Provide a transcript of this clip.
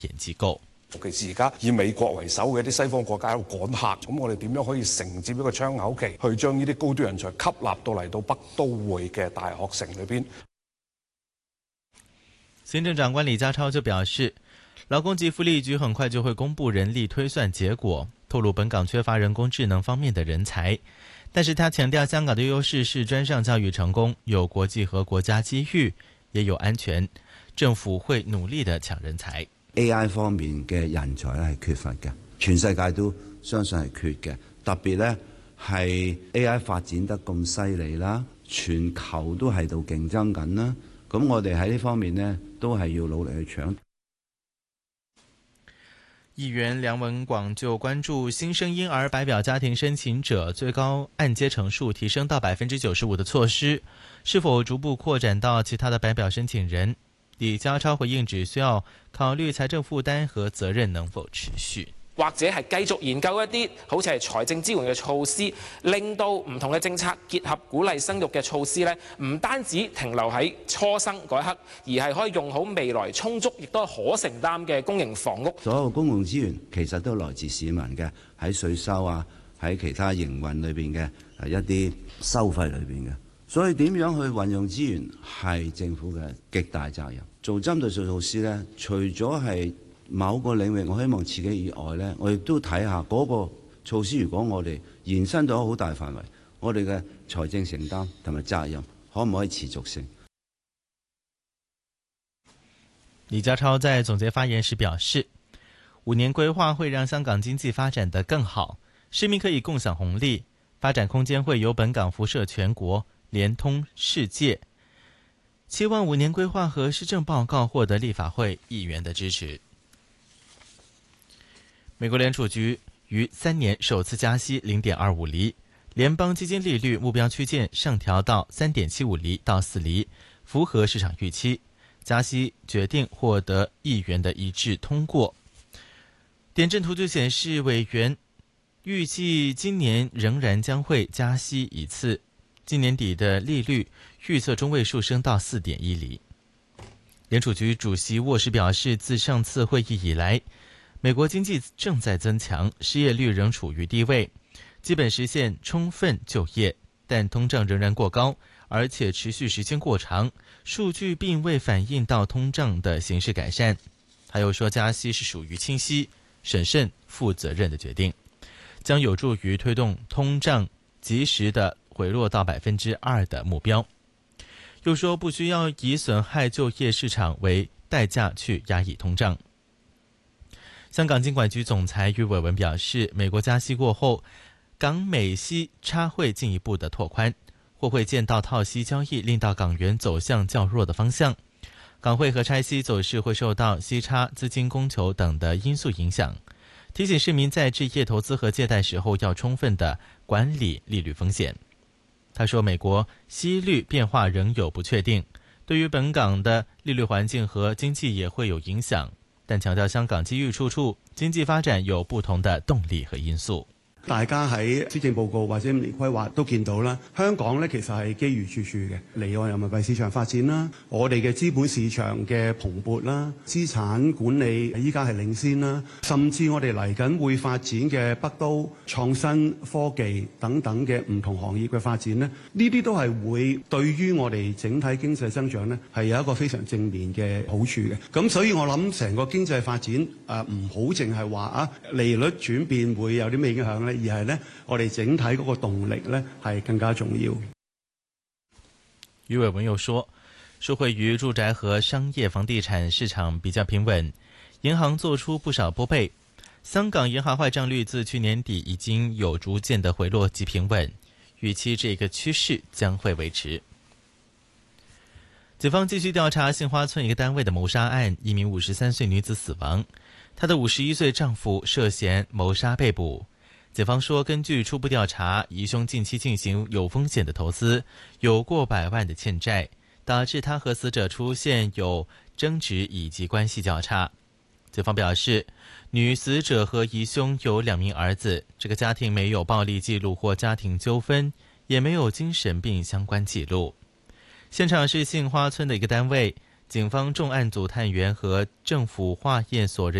研機構。 尤其是而家以美國為首嘅一啲西方國家喺度趕客，咁我哋點樣可以承接一個窗口期，去將呢啲高端人才吸納到嚟到北都會嘅大學城裏邊？ 行政長官李家超就表示，勞工及福利局很快就會公布人力推算結果，透露本港缺乏人工智能方面的人才。但是他強調，香港的優勢是專上教育成功，有國際和國家機遇，也有安全，政府會努力地搶人才。 AI 方面嘅人才係缺乏嘅，全世界都相信係缺嘅。特別呢係 AI 發展得咁犀利啦，全球都喺度競爭緊啦。咁我哋喺呢方面呢都係要努力去搶。 議員梁文廣就關注新生嬰兒白表家庭申請者最高按揭成數提升到 95% 的措施，是否逐步擴展到其他的白表申請人。李家超回應，只需要考慮財政負擔和責任能否持續， 或者係繼續研究一啲好似係財政支援嘅措施，令到唔同嘅政策結合鼓勵生育嘅措施呢，唔單止停留喺初生嗰一刻，而係可以用好未來充足亦都可承擔嘅公營房屋。 所有公共資源其實都來自市民嘅，喺稅收啊，喺其他營運裏邊嘅一啲收費裏邊嘅。所以點樣去運用資源係政府嘅極大責任。做針對性措施呢，除咗係某個領域，我希望刺激以外呢，我亦都睇下嗰個措施，如果我哋延伸到好大範圍，我哋嘅財政承擔同埋責任可唔可以持續性？ 李家超在總結發言時表示，5年規劃會讓香港經濟發展得更好，市民可以共享紅利，發展空間會由本港輻射全國，連通世界。期望5年規劃和施政報告獲得立法會議員的支持。美國聯儲局於3年首次加息 0.25 厘，聯邦基金利率目標區間上調到 3.75 厘到4厘，符合市場預期。加息決定獲得議員的一致通過。點陣圖就顯示，委員預計今年仍然將會加息一次，今年底的利率預測中位數升到 4.1 厘。聯儲局主席沃什表示，自上次會議以來，美國經濟正在增強，失業率仍處於低位，基本實現充分就業，但通脹仍然過高，而且持續時間過長，數據並未反映到通脹的形勢改善。他又說，加息是屬於清晰、審慎、負責任的決定，將有助於推動通脹及時的回落到 2% 的目標。又說不需要以損害就業市場為代價去壓抑通脹。香港金管局總裁余偉文表示，美國加息過後，港美息差會進一步的拓寬，或會見到套息交易令到港元走向較弱的方向。港匯和拆息走勢會受到息差、資金供求等的因素影響，提醒市民在置業投資和借貸時候要充分的管理利率風險。他說，美國息率變化仍有不確定，對於本港的利率環境和經濟也會有影響，但強調香港機遇處處，經濟發展有不同的動力和因素。 大家喺施政報告或者5年規劃都見到啦，香港咧其實係機遇處處嘅，離岸人民幣市場發展啦，我哋嘅資本市場嘅蓬勃啦，資產管理依家係領先啦，甚至我哋嚟緊會發展嘅北都創新科技等等嘅唔同行業嘅發展咧，呢啲都係會對於我哋整體經濟增長咧係有一個非常正面嘅好處嘅。咁所以我諗成個經濟發展唔好淨係話利率轉變會有啲咩影響咧，而係呢，我哋整體嗰個動力呢係更加重要。 余偉文又說，受惠於住宅和商業房地產市場比較平穩，銀行做出不少撥備，香港銀行壞賬率自去年底已經有逐漸的回落及平穩，預期這個趨勢將會維持。警方繼續調查杏花村一個單位的謀殺案，一名53歲女子死亡，她的51歲丈夫涉嫌謀殺被捕。警方說，根據初步調查，疑兇近期進行有風險的投資，有過百萬的欠債，導致他和死者出現有爭執以及關係較差。警方表示，女死者和疑兇有2名兒子，這個家庭沒有暴力記錄或家庭糾紛，也沒有精神病相關記錄。現場是杏花村的一個單位， 警方重案组探员和政府化验所人